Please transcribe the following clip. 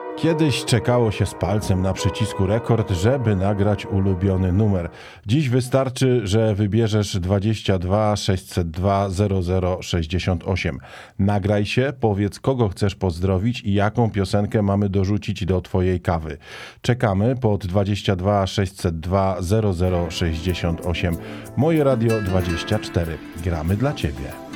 Kiedyś czekało się z palcem na przycisku rekord, żeby nagrać ulubiony numer. Dziś wystarczy, że wybierzesz 22 602 0068. Nagraj się, powiedz kogo chcesz pozdrowić i jaką piosenkę mamy dorzucić do twojej kawy. Czekamy pod 22 602 0068. Moje Radio 24. Gramy dla ciebie.